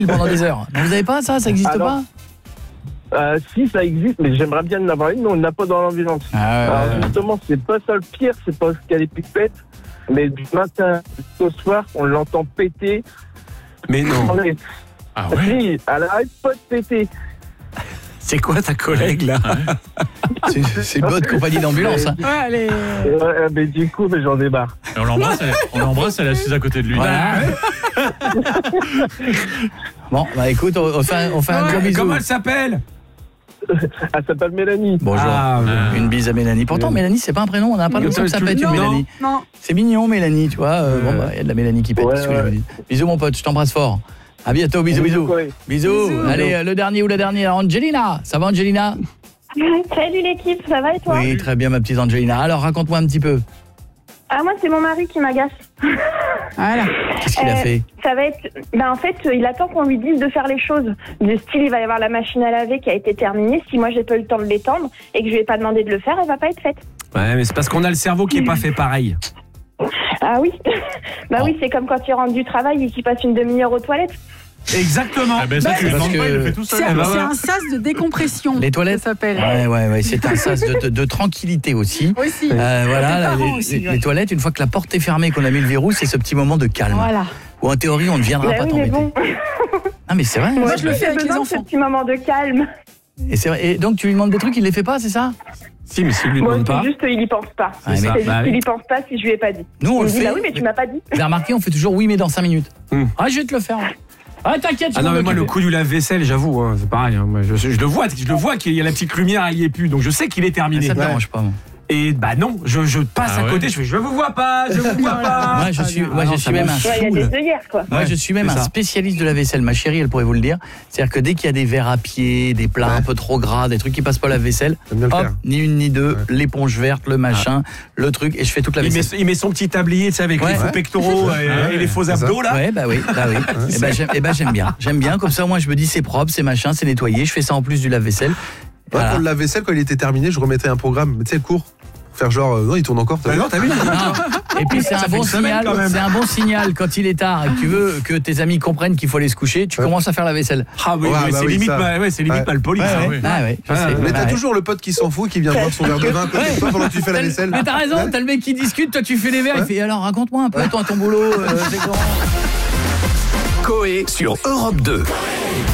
pendant des heures. Donc, vous avez pas ça existe pas? Si, ça existe, mais j'aimerais bien en avoir une, mais on n'a pas dans l'ambulance. Alors justement, c'est pas ça le pire, c'est pas qu'elle est pipette, mais du matin au soir, on l'entend péter. Mais non. Ah ouais? Si, elle arrête pas de péter. C'est quoi ta collègue là? C'est une bonne compagnie d'ambulance. Hein. Ouais, allez. Mais du coup, j'en débarque. On l'embrasse, elle est assise à côté de lui. Voilà. Bon, bah écoute, on fait un gros bisou. Comment elle s'appelle? Elle s'appelle Mélanie. Bonjour. Une bise à Mélanie. Pourtant, Mélanie, c'est pas un prénom. On n'a pas l'impression que ça pète une Mélanie. Non. C'est mignon, Mélanie, tu vois. Bon, bah, il y a de la Mélanie qui pète. Qu'est-ce que je vous dis. Bisous, mon pote. Je t'embrasse fort. À bientôt. Bisous. Bisous. Allez, le dernier ou la dernière. Angelina. Ça va, Angelina? Salut l'équipe, ça va et toi? Oui, très bien, ma petite Angelina. Alors, raconte-moi un petit peu. Ah, moi, c'est mon mari qui m'agace. Voilà. Qu'est-ce qu'il a fait? Ça va être... en fait, il attend qu'on lui dise de faire les choses. Du style, il va y avoir la machine à laver qui a été terminée. Si moi, j'ai pas eu le temps de l'étendre et que je lui ai pas demandé de le faire, elle va pas être faite. Ouais, mais c'est parce qu'on a le cerveau qui est pas fait pareil. Ah oui. Oui, c'est comme quand tu rentres du travail et qu'il passe une demi-heure aux toilettes. Exactement. Ah ben ça, tu le demandes pas, il le fait tout seul. C'est un sas de décompression. Les toilettes, ça s'appelle. Ouais, c'est un sas de tranquillité aussi. Aussi. Voilà, les toilettes, une fois que la porte est fermée, qu'on a mis le verrou, c'est ce petit moment de calme. Voilà. Où en théorie, on ne viendra pas t'embêter. Bon. Ah mais c'est vrai. Moi, je le fais avec les enfants. Ce petit moment de calme. Et c'est vrai. Et donc tu lui demandes des trucs, il les fait pas, c'est ça? Si, mais s'il lui Moi, demande pas. c'est juste il y pense pas. Ouais, C'est mais- juste qu'il y pense pas si je lui ai pas dit. Nous on Il le me dit, fait. bah oui, mais tu m'as pas dit. Vous avez remarqué, on fait toujours oui mais dans 5 minutes. Ah, je vais te le faire. Ah, t'inquiète. Ah non, mais moi le coup du lave-vaisselle, j'avoue, hein, c'est pareil. Hein, moi, je le vois qu'il y a la petite lumière, il y est plus, donc je sais qu'il est terminé. Ça te dérange pas, moi. Et bah non, je passe à côté, je fais je vous vois pas. Moi je suis même un Ouais, il y a des œillères, quoi. Moi, je suis même un spécialiste de la vaisselle. Ma chérie, elle pourrait vous le dire. C'est-à-dire que dès qu'il y a des verres à pied, des plats un peu trop gras, des trucs qui passent pas la vaisselle, hop, ni une ni deux, l'éponge verte, le machin, le truc, et je fais toute la vaisselle. Il met son petit tablier, tu sais, avec les faux pectoraux et les faux abdos là. Ouais, bah oui. J'aime bien. J'aime bien. Comme ça, moi, je me dis c'est propre, c'est machin, c'est nettoyé. Je fais ça en plus du lave-vaisselle. Voilà. Pour le lave-vaisselle, quand il était terminé, je remettais un programme, tu sais, court. Faire genre, non, il tourne encore. Non, t'as vu? Et puis c'est un bon signal. C'est un bon signal quand il est tard et que tu veux que tes amis comprennent qu'il faut aller se coucher. Tu commences à faire la vaisselle. Ah oui, c'est limite malpoli. Mais t'as toujours le pote qui s'en fout, qui vient boire son verre de vin côté de toi pendant que tu fais la vaisselle. Mais t'as raison. T'as le mec qui discute, toi tu fais les verres. Il fait alors raconte-moi un peu toi ton boulot. Coé sur Europe 2.